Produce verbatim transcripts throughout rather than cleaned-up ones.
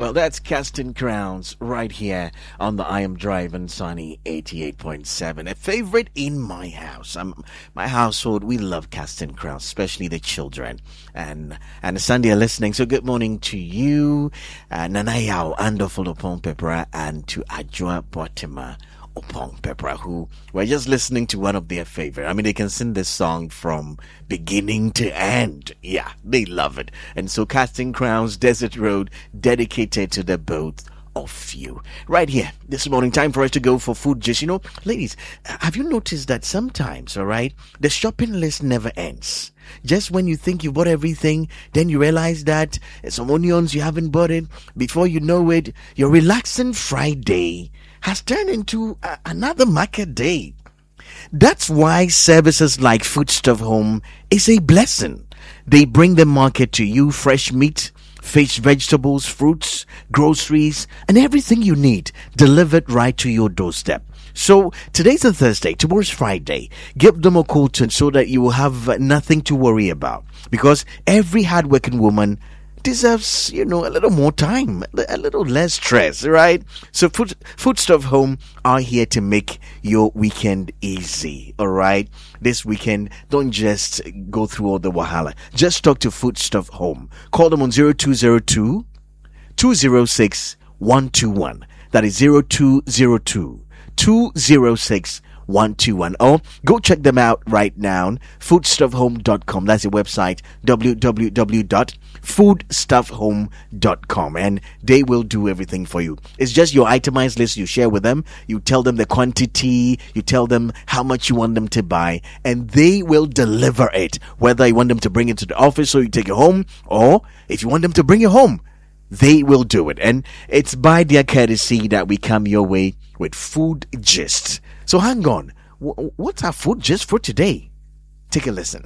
Well, that's Casting Crowns right here on the I Am Driving Sunny eighty-eight point seven. A favorite in my house. Um, my household, we love Casting Crowns, especially the children. And and Sunday are listening. So good morning to you, uh, Nanayao Andofolo Pepra, and to Ajua Botima Opong Pepra, who were just listening to one of their favorite. I mean, they can sing this song from beginning to end. Yeah, they love it. And so Casting Crowns, Desert Road, dedicated to the both of you. Right here, this morning, time for us to go for food. Just, you know, ladies, have you noticed that sometimes, all right, the shopping list never ends? Just when you think you've bought everything, then you realize that some onions you haven't bought it. Before you know it, your relaxing Friday has turned into a, another market day. That's why services like Foodstuff Home is a blessing. They bring the market to you, fresh meat, fish, vegetables, fruits, groceries, and everything you need delivered right to your doorstep. So today's a Thursday, tomorrow's Friday. Give them a call to, so that you will have nothing to worry about. Because every hardworking woman deserves, you know, a little more time, a little less stress, right? So food, Foodstuff Home are here to make your weekend easy, all right? This weekend, don't just go through all the wahala. Just talk to Foodstuff Home. Call them on zero two zero two, two zero six, one two one. That is zero two zero two, two zero six, one two one. Or go check them out right now, foodstuff home dot com. That's the website, w w w dot foodstuff home dot com, and they will do everything for you. It's just your itemized list you share with them. You tell them the quantity, you tell them how much you want them to buy, and they will deliver it. Whether you want them to bring it to the office so you take it home, or if you want them to bring it home, they will do it. And it's by their courtesy that we come your way with Food Gist. So hang on. W- what's our food gist for today? Take a listen.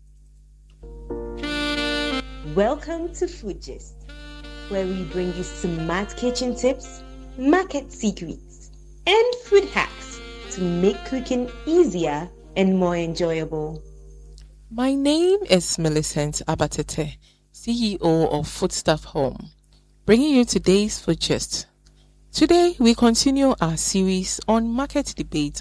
Welcome to Food Gist, where we bring you smart kitchen tips, market secrets, and food hacks to make cooking easier and more enjoyable. My name is Millicent Abatete, C E O of Foodstuff Home, bringing you today's Food Gist. Today, we continue our series on market debate